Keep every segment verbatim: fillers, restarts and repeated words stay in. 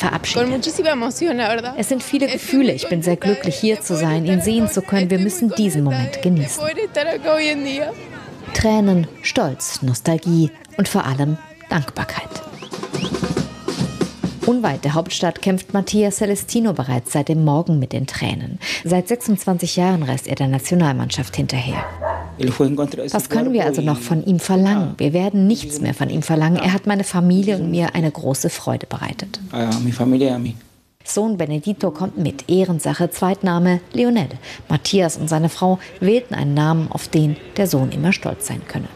verabschiedet. Es sind viele Gefühle. Ich bin sehr glücklich, hier zu sein, ihn sehen zu können. Wir müssen diesen Moment genießen. Tränen, Stolz, Nostalgie und vor allem Dankbarkeit. Unweit der Hauptstadt kämpft Mattia Celestino bereits seit dem Morgen mit den Tränen. Seit sechsundzwanzig Jahren reist er der Nationalmannschaft hinterher. Was können wir also noch von ihm verlangen? Wir werden nichts mehr von ihm verlangen. Er hat meine Familie und mir eine große Freude bereitet. Sohn Benedito kommt mit, Ehrensache, Zweitname Leonel. Matthias und seine Frau wählten einen Namen, auf den der Sohn immer stolz sein könne.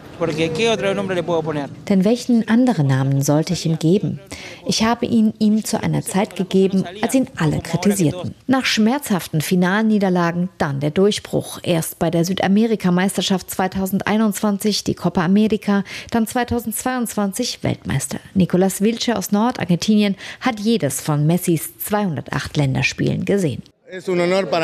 Denn welchen anderen Namen sollte ich ihm geben? Ich habe ihn ihm zu einer Zeit gegeben, als ihn alle kritisierten. Nach schmerzhaften Finalniederlagen dann der Durchbruch. Erst bei der Südamerika-Meisterschaft zweitausendeinundzwanzig, die Copa America, dann zweitausendzweiundzwanzig Weltmeister. Nicolas Wilche aus Nordargentinien hat jedes von Messis zweihundertacht Länderspielen gesehen. Es ist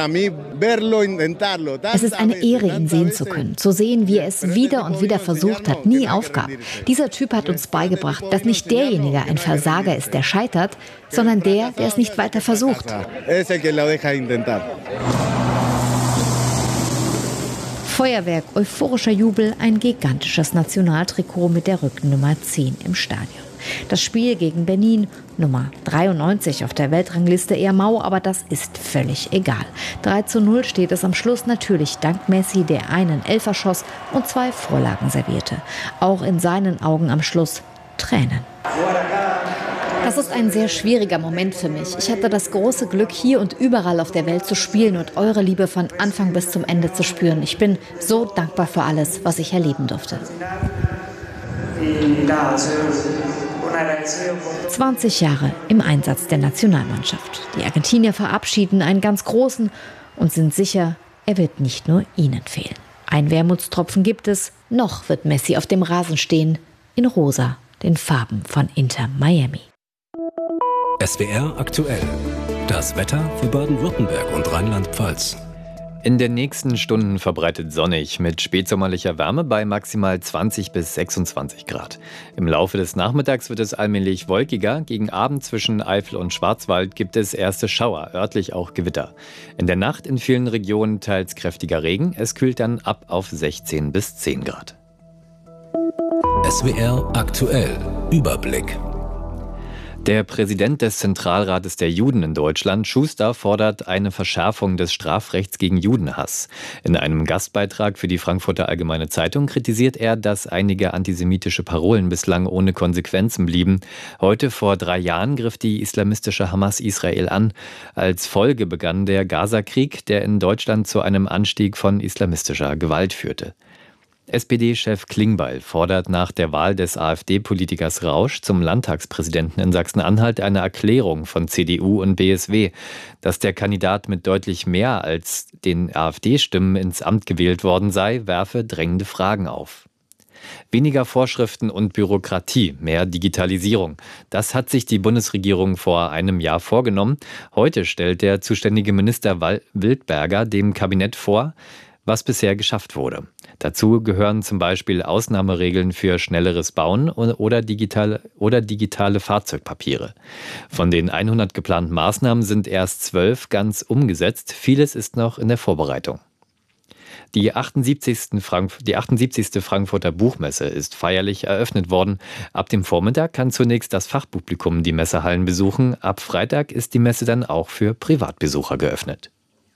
eine Ehre, ihn sehen zu können, zu sehen, wie er es wieder und wieder versucht hat, nie aufgab. Dieser Typ hat uns beigebracht, dass nicht derjenige ein Versager ist, der scheitert, sondern der, der es nicht weiter versucht. Feuerwerk, euphorischer Jubel, ein gigantisches Nationaltrikot mit der Rückennummer zehn im Stadion. Das Spiel gegen Benin, Nummer dreiundneunzig auf der Weltrangliste, eher mau, aber das ist völlig egal. drei zu null steht es am Schluss, natürlich dank Messi, der einen Elfer schoss und zwei Vorlagen servierte. Auch in seinen Augen am Schluss Tränen. Das ist ein sehr schwieriger Moment für mich. Ich hatte das große Glück, hier und überall auf der Welt zu spielen und eure Liebe von Anfang bis zum Ende zu spüren. Ich bin so dankbar für alles, was ich erleben durfte. zwanzig Jahre im Einsatz der Nationalmannschaft. Die Argentinier verabschieden einen ganz großen und sind sicher, er wird nicht nur ihnen fehlen. Ein Wermutstropfen gibt es, noch wird Messi auf dem Rasen stehen, in rosa, den Farben von Inter Miami. S W R aktuell. Das Wetter für Baden-Württemberg und Rheinland-Pfalz. In den nächsten Stunden verbreitet sonnig mit spätsommerlicher Wärme bei maximal zwanzig bis sechsundzwanzig Grad. Im Laufe des Nachmittags wird es allmählich wolkiger. Gegen Abend zwischen Eifel und Schwarzwald gibt es erste Schauer, örtlich auch Gewitter. In der Nacht in vielen Regionen teils kräftiger Regen. Es kühlt dann ab auf sechzehn bis zehn Grad. S W R aktuell. Überblick. Der Präsident des Zentralrates der Juden in Deutschland, Schuster, fordert eine Verschärfung des Strafrechts gegen Judenhass. In einem Gastbeitrag für die Frankfurter Allgemeine Zeitung kritisiert er, dass einige antisemitische Parolen bislang ohne Konsequenzen blieben. Heute vor drei Jahren griff die islamistische Hamas Israel an. Als Folge begann der Gaza-Krieg, der in Deutschland zu einem Anstieg von islamistischer Gewalt führte. S P D-Chef Klingbeil fordert nach der Wahl des AfD-Politikers Rausch zum Landtagspräsidenten in Sachsen-Anhalt eine Erklärung von C D U und B S W. Dass der Kandidat mit deutlich mehr als den AfD-Stimmen ins Amt gewählt worden sei, werfe drängende Fragen auf. Weniger Vorschriften und Bürokratie, mehr Digitalisierung. Das hat sich die Bundesregierung vor einem Jahr vorgenommen. Heute stellt der zuständige Minister Wildberger dem Kabinett vor, was bisher geschafft wurde. Dazu gehören zum Beispiel Ausnahmeregeln für schnelleres Bauen oder digitale, oder digitale Fahrzeugpapiere. Von den hundert geplanten Maßnahmen sind erst zwölf ganz umgesetzt. Vieles ist noch in der Vorbereitung. Die achtundsiebzigste. Frank- die achtundsiebzigste Frankfurter Buchmesse ist feierlich eröffnet worden. Ab dem Vormittag kann zunächst das Fachpublikum die Messehallen besuchen. Ab Freitag ist die Messe dann auch für Privatbesucher geöffnet.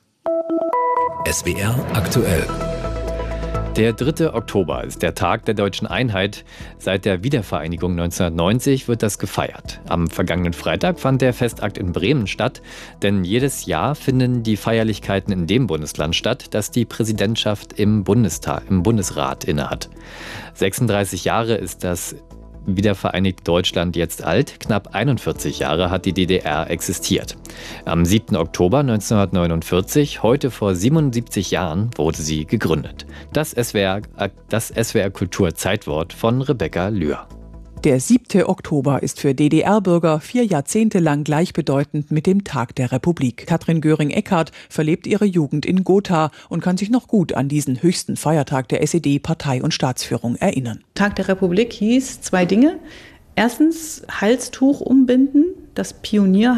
S W R aktuell. Der dritte Oktober ist der Tag der deutschen Einheit. Seit der Wiedervereinigung neunzehnhundertneunzig wird das gefeiert. Am vergangenen Freitag fand der Festakt in Bremen statt, denn jedes Jahr finden die Feierlichkeiten in dem Bundesland statt, das die Präsidentschaft im Bundestag, im Bundesrat innehat. sechsunddreißig Jahre ist das wiedervereinigte Deutschland jetzt alt. Knapp einundvierzig Jahre hat die D D R existiert. Am siebten Oktober neunzehnhundertneunundvierzig, heute vor siebenundsiebzig Jahren, wurde sie gegründet. Das S W R, das S W R Kultur Zeitwort von Rebecca Lühr. Der siebte Oktober ist für D D R-Bürger vier Jahrzehnte lang gleichbedeutend mit dem Tag der Republik. Katrin Göring-Eckardt verlebt ihre Jugend in Gotha und kann sich noch gut an diesen höchsten Feiertag der S E D-Partei- und Staatsführung erinnern. Tag der Republik hieß zwei Dinge. Erstens Halstuch umbinden, das Pionier